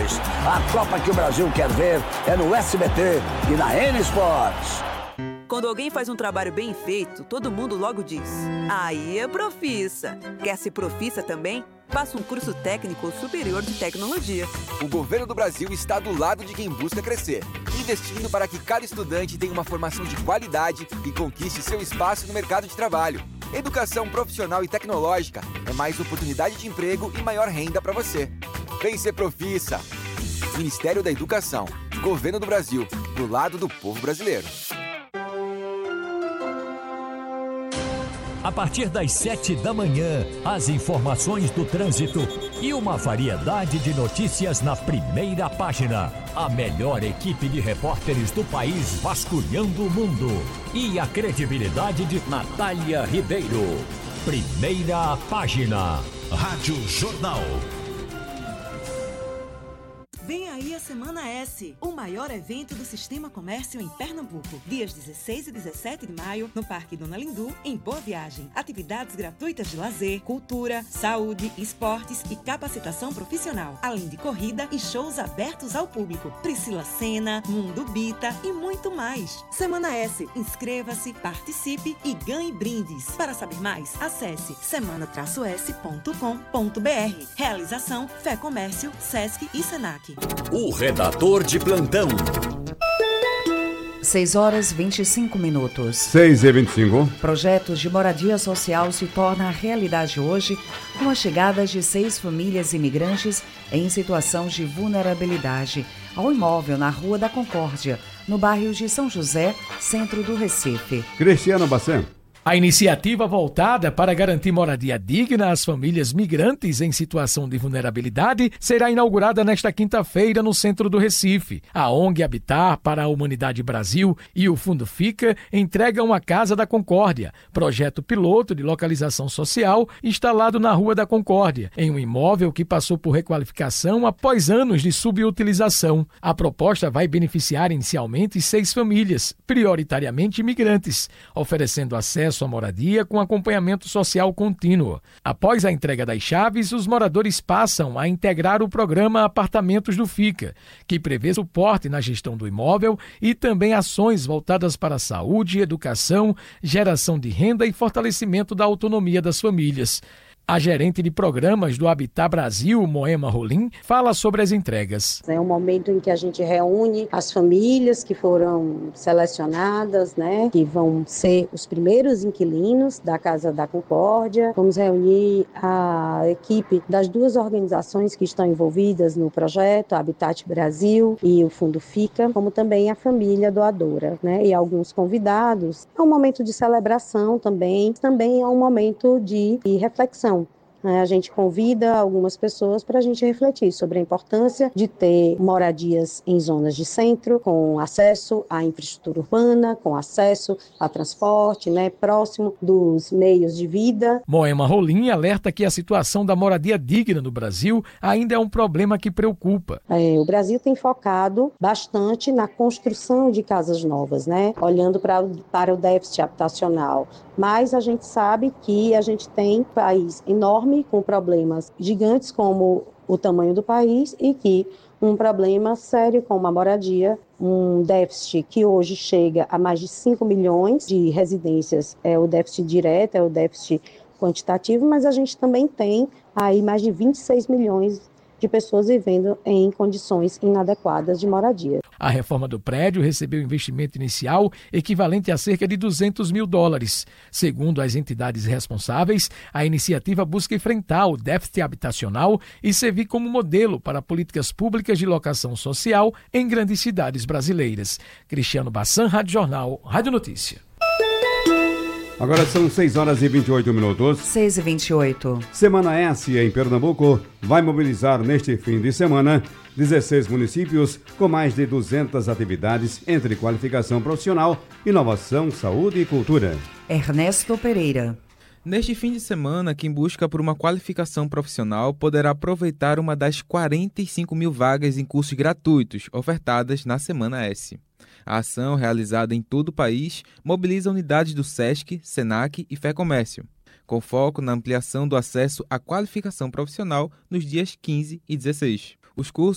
Libertadores. A Copa que o Brasil quer ver é no SBT e na N Sports. Quando alguém faz um trabalho bem feito, todo mundo logo diz: aí é profissa. Quer ser profissa também? Faça um curso técnico ou superior de tecnologia. O governo do Brasil está do lado de quem busca crescer, investindo para que cada estudante tenha uma formação de qualidade e conquiste seu espaço no mercado de trabalho. Educação profissional e tecnológica é mais oportunidade de emprego e maior renda para você. Vem ser profissa. Ministério da Educação, Governo do Brasil, do lado do povo brasileiro. A partir das 7 da manhã, as informações do trânsito e uma variedade de notícias na primeira página. A melhor equipe de repórteres do país vasculhando o mundo. E a credibilidade de Natália Ribeiro. Primeira página. Rádio Jornal. Vem aí a Semana S, o maior evento do Sistema Comércio em Pernambuco. Dias 16 e 17 de maio, no Parque Dona Lindu, em Boa Viagem. Atividades gratuitas de lazer, cultura, saúde, esportes e capacitação profissional. Além de corrida e shows abertos ao público. Priscila Senna, Mundo Bita e muito mais. Semana S, inscreva-se, participe e ganhe brindes. Para saber mais, acesse semana-s.com.br. Realização Fé Comércio, Sesc e Senac. O redator de plantão. 6h25. 6h25. Projetos de moradia social se torna realidade hoje com a chegada de 6 famílias imigrantes em situação de vulnerabilidade ao imóvel na Rua da Concórdia, no bairro de São José, centro do Recife. Cristiano Bassan. A iniciativa voltada para garantir moradia digna às famílias migrantes em situação de vulnerabilidade será inaugurada nesta quinta-feira no centro do Recife. A ONG Habitar para a Humanidade Brasil e o Fundo Fica entregam a Casa da Concórdia, projeto piloto de localização social instalado na Rua da Concórdia, em um imóvel que passou por requalificação após anos de subutilização. A proposta vai beneficiar inicialmente 6 famílias, prioritariamente imigrantes, oferecendo acesso à moradia com acompanhamento social contínuo. Após a entrega das chaves, os moradores passam a integrar o programa Apartamentos do Fica, que prevê suporte na gestão do imóvel e também ações voltadas para a saúde, educação, geração de renda e fortalecimento da autonomia das famílias. A gerente de programas do Habitat Brasil, Moema Rolim, fala sobre as entregas. É um momento em que a gente reúne as famílias que foram selecionadas, que vão ser os primeiros inquilinos da Casa da Concórdia. Vamos reunir a equipe das 2 organizações que estão envolvidas no projeto, a Habitat Brasil e o Fundo Fica, como também a família doadora, e alguns convidados. É um momento de celebração também é um momento de reflexão. A gente convida algumas pessoas para a gente refletir sobre a importância de ter moradias em zonas de centro, com acesso à infraestrutura urbana, com acesso a transporte, próximo dos meios de vida. Moema Rolim alerta que a situação da moradia digna no Brasil ainda é um problema que preocupa. O Brasil tem focado bastante na construção de casas novas, olhando para o déficit habitacional. Mas a gente sabe que a gente tem um país enorme, com problemas gigantes como o tamanho do país e que um problema sério como a moradia, um déficit que hoje chega a mais de 5 milhões de residências, é o déficit direto, é o déficit quantitativo, mas a gente também tem aí mais de 26 milhões de pessoas vivendo em condições inadequadas de moradia. A reforma do prédio recebeu investimento inicial equivalente a cerca de $200 mil. Segundo as entidades responsáveis, a iniciativa busca enfrentar o déficit habitacional e servir como modelo para políticas públicas de locação social em grandes cidades brasileiras. Cristiano Bassan, Rádio Jornal, Rádio Notícia. Agora são 6h28. 6h28. Semana S em Pernambuco vai mobilizar neste fim de semana 16 municípios com mais de 200 atividades entre qualificação profissional, inovação, saúde e cultura. Ernesto Pereira. Neste fim de semana, quem busca por uma qualificação profissional poderá aproveitar uma das 45 mil vagas em cursos gratuitos ofertadas na Semana S. A ação, realizada em todo o país, mobiliza unidades do SESC, SENAC e Fé Comércio, com foco na ampliação do acesso à qualificação profissional nos dias 15 e 16. Os cursos